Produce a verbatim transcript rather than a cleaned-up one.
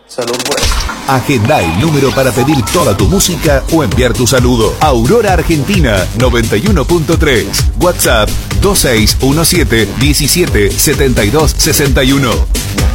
Salud, pues. Agenda el número para pedir toda tu música o enviar tu saludo. Aurora Argentina noventa y uno punto tres. WhatsApp dos seis uno siete, diecisiete, setenta y dos, sesenta y uno.